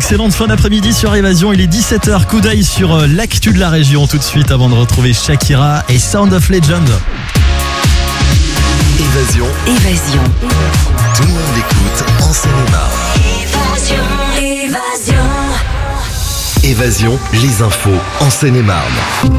Excellente fin d'après-midi sur Évasion. Il est 17h. Coup d'œil sur l'actu de la région tout de suite avant de retrouver Shakira et Sound of Legend. Évasion. Tout le monde écoute en Seine-et-Marne. Évasion, les infos en Seine-et-Marne.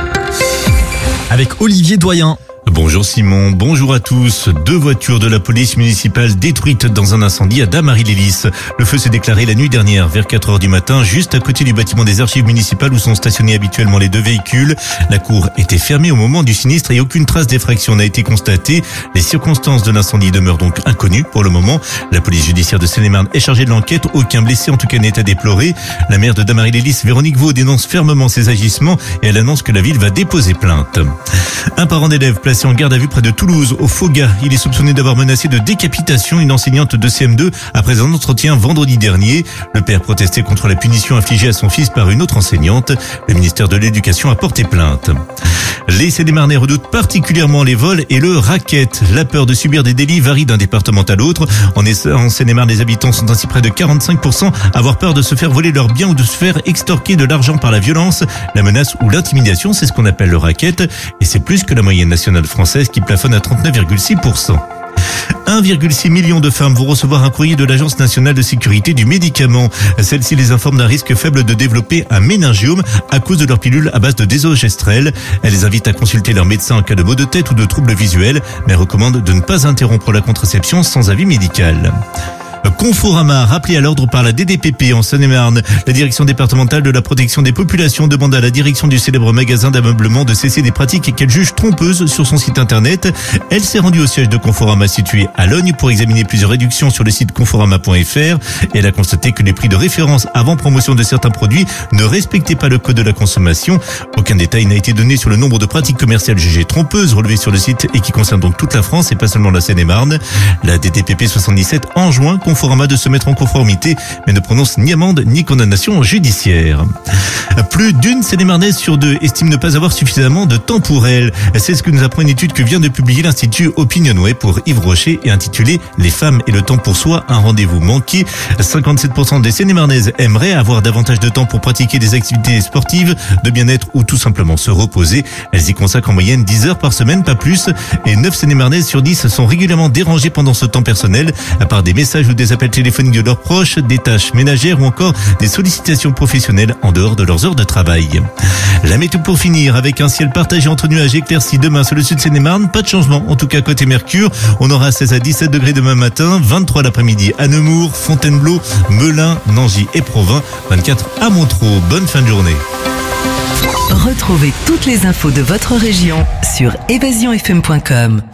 Avec Olivier Doyen. Bonjour Simon, bonjour à tous. 2 voitures de la police municipale détruites dans un incendie à Damary-lès-Lys. Le feu s'est déclaré la nuit dernière vers 4h du matin, juste à côté du bâtiment des archives municipales où sont stationnés habituellement les 2 véhicules. La cour était fermée au moment du sinistre et aucune trace d'effraction n'a été constatée. Les circonstances de l'incendie demeurent donc inconnues pour le moment. La police judiciaire de Seine-et-Marne est chargée de l'enquête. Aucun blessé en tout cas n'est à déplorer. La maire de Damary-lès-Lys, Véronique Vaux, dénonce fermement ces agissements et elle annonce que la ville va déposer plainte. Un parent d'élève placé en garde à vue près de Toulouse, au Foga. Il est soupçonné d'avoir menacé de décapitation une enseignante de CM2 après un entretien vendredi dernier. Le père protestait contre la punition infligée à son fils par une autre enseignante. Le ministère de l'Éducation a porté plainte. Les Seine-et-Marnais redoutent particulièrement les vols et le racket. La peur de subir des délits varie d'un département à l'autre. En Seine-et-Marne, les habitants sont ainsi près de 45% à avoir peur de se faire voler leurs biens ou de se faire extorquer de l'argent par la violence, la menace ou l'intimidation. C'est ce qu'on appelle le racket. Et c'est plus que la moyenne nationale française qui plafonne à 39,6%. 1,6 million de femmes vont recevoir un courrier de l'Agence nationale de sécurité du médicament. Celle-ci les informe d'un risque faible de développer un méningiome à cause de leur pilule à base de désogestrel. Elle les invite à consulter leur médecin en cas de maux de tête ou de troubles visuels, mais recommande de ne pas interrompre la contraception sans avis médical. Conforama, rappelé à l'ordre par la DDPP en Seine-et-Marne. La direction départementale de la protection des populations demande à la direction du célèbre magasin d'ameublement de cesser des pratiques qu'elle juge trompeuses sur son site internet. Elle s'est rendue au siège de Conforama situé à Logne pour examiner plusieurs réductions sur le site conforama.fr et elle a constaté que les prix de référence avant promotion de certains produits ne respectaient pas le code de la consommation. Aucun détail n'a été donné sur le nombre de pratiques commerciales jugées trompeuses relevées sur le site et qui concernent donc toute la France et pas seulement la Seine-et-Marne. La DDPP 77 enjoint Conforama de se mettre en conformité, mais ne prononce ni amende ni condamnation judiciaire. Plus d'une Seine-et-Marnaise sur 2 estime ne pas avoir suffisamment de temps pour elle. C'est ce que nous apprend une étude que vient de publier l'Institut Opinionway pour Yves Rocher et intitulée « Les femmes et le temps pour soi, un rendez-vous manqué ». 57% des Seine-et-Marnaises aimeraient avoir davantage de temps pour pratiquer des activités sportives, de bien-être ou tout simplement se reposer. Elles y consacrent en moyenne 10 heures par semaine, pas plus. Et 9 Seine-et-Marnaises sur 10 sont régulièrement dérangées pendant ce temps personnel par des messages ou des appels téléphoniques de leurs proches, des tâches ménagères ou encore des sollicitations professionnelles en dehors de leurs heures de travail. La météo pour finir avec un ciel partagé entre nuages éclaircis demain sur le sud Seine-et-Marne. Pas de changement, en tout cas côté Mercure. On aura 16 à 17 degrés demain matin, 23 l'après-midi à Nemours, Fontainebleau, Melun, Nangy et Provins, 24 à Montereau. Bonne fin de journée. Retrouvez toutes les infos de votre région sur évasionfm.com.